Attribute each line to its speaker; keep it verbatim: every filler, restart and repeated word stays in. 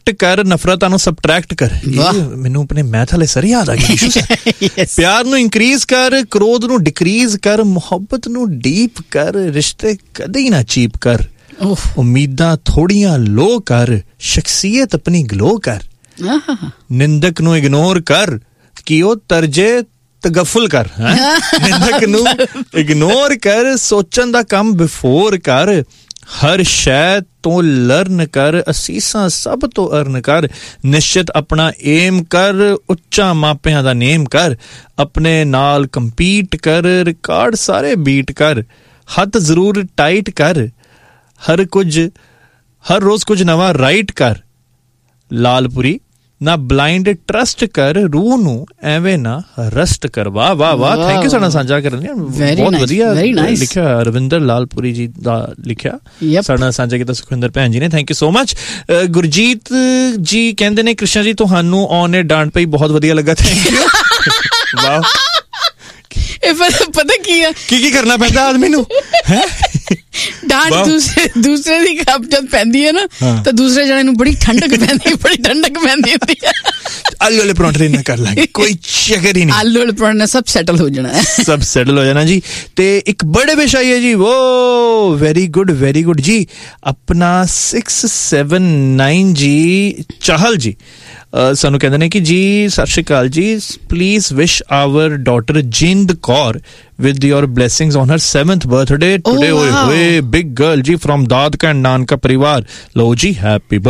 Speaker 1: Attract ਕਰ, ਨਫ਼ਰਤਾਂ ਨੂੰ subtract ਕਰ। ਮੈਨੂੰ ਆਪਣੇ ਮੈਥ ਵਾਲੇ ਸਰ ਯਾਦ ਆ ਗਏ। ਪਿਆਰ ਨੂੰ ਇਨਕਰੀਜ਼ ਕਰ, ਕ੍ਰੋਧ ਨੂੰ ਡਿਕਰੀਜ਼ ਕਰ, ਮੁਹੱਬਤ ਨੂੰ ਡੀਪ ਕਰ, ਰਿਸ਼ਤੇ ਕਦੇ ਨਾ ਚੀਪ ਕਰ, ਉਮੀਦਾਂ ਥੋੜੀਆਂ ਲੋ ਕਰ, ਸ਼ਖਸੀਅਤ ਆਪਣੀ ਗਲੋ ਕਰ, ਨਿੰਦਕ ਨੂੰ ਇਗਨੋਰ ਕਰ ਕਿ ਉਹ ਤਰਜੇ ਤਗਫੁਲ ਕਰ। ਨਿੰਦਕ ਨੂੰ ਇਗਨੋਰ ਕਰ, ਸੋਚਣ ਦਾ ਕੰਮ ਬਿਫੋਰ ਕਰ, ਹਰ ਸ਼ੈ ਤੋਂ ਲਰਨ ਕਰ, ਅਸੀਸਾਂ ਸਭ ਤੋਂ ਅਰਨ ਕਰ, ਨਿਸ਼ਚਿਤ ਆਪਣਾ ਏਮ ਕਰ, ਉੱਚਾ ਮਾਪਿਆਂ ਦਾ ਨੇਮ ਕਰ, ਆਪਣੇ ਨਾਲ ਕੰਪੀਟ ਕਰ, ਰਿਕਾਰਡ ਸਾਰੇ ਬੀਟ ਕਰ, ਹੱਥ ਜ਼ਰੂਰ ਟਾਈਟ ਕਰ, ਹਰ ਕੁਝ ਹਰ ਰੋਜ਼ ਕੁਝ ਨਵਾਂ ਰਾਈਟ ਕਰ, ਲਾਲਪੁਰੀ ਨਾ ਬਲਾਈਂਡ ਟਰਸਟ ਕਰ, ਰੂਹ ਨੂੰ ਐਵੇਂ ਨਾ ਰਸਟ ਕਰ। ਵਾਹ ਵਾਹ ਵਾਹ, ਥੈਂਕ ਯੂ ਸਾਡਾ ਸਾਂਝਾ ਕਰਨ ਲਈ, ਬਹੁਤ ਵਧੀਆ ਲਿਖਿਆ, ਰਵਿੰਦਰ ਲਾਲਪੁਰੀ ਜੀ ਦਾ ਲਿਖਿਆ, ਸਾਡਾ ਸਾਂਝਾ ਕੀਤਾ ਸੁਖਵਿੰਦਰ ਭੈਣ ਜੀ ਨੇ, thank you so much. Gurjeet ਜੀ ਕਹਿੰਦੇ ਨੇ ਕ੍ਰਿਸ਼ਨ ਜੀ ਤੁਹਾਨੂੰ ਔਨ ਏ ਡਾਂਟ ਪਈ, ਬਹੁਤ ਵਧੀਆ ਲੱਗਾ, ਥੈਂਕ ਯੂ। ਵਾਹ,
Speaker 2: ਇਹ ਪਤਾ ਕੀ ਆ,
Speaker 1: ਕੀ ਕੀ ਕਰਨਾ ਪੈਂਦਾ ਆਦਮੀ ਨੂੰ, ਹੈ
Speaker 2: ਡਾਂਟ ਦੂਸਰੇ ਦੂਸਰੇ ਦੀ ਖੱਪ ਜਦ ਪੈਂਦੀ ਹੈ ਨਾ ਤਾਂ ਦੂਸਰੇ ਜਣੇ ਨੂੰ ਬੜੀ ਠੰਡਕ ਪੈਂਦੀ, ਬੜੀ ਠੰਡਕ ਪੈਂਦੀ ਹੁੰਦੀ ਹੈ।
Speaker 1: ਆਲੂ ਵਾਲੇ ਪਰੌਂਠੇ ਨਾ ਕਰ ਲਾਂਗੇ, ਕੋਈ ਚੱਕਰ ਹੀ ਨਹੀਂ,
Speaker 2: ਆਲੂ ਵਾਲੇ ਪਰੌਂਠੇ ਨਾਲ ਸਭ ਸੈਟਲ ਹੋ ਜਾਣਾ ਹੈ,
Speaker 1: ਸਭ ਸੈਟਲ ਹੋ ਜਾਣਾ ਜੀ। ਤੇ ਇੱਕ ਬੜੇ ਵਿਸ਼ ਆਈ ਹੈ ਜੀ, ਉਹ ਵੈਰੀ ਗੁੱਡ ਵੈਰੀ ਗੁੱਡ ਜੀ, ਆਪਣਾ ਸਿਕਸ ਸੈਵਨ ਨਾਈਨ ਜੀ ਚਾਹਲ ਜੀ ਸਾਨੂੰ ਕਹਿੰਦੇ ਨੇ ਕਿ ਜੀ ਸਤਿ ਸ਼੍ਰੀ ਅਕਾਲ ਜੀ, please wish hour daughter Jind Kaur with your blessings on her seventh birthday today। oh, wow. Oye, big girl ji from Dadka and Nanka Parivar, lo ji happy birthday।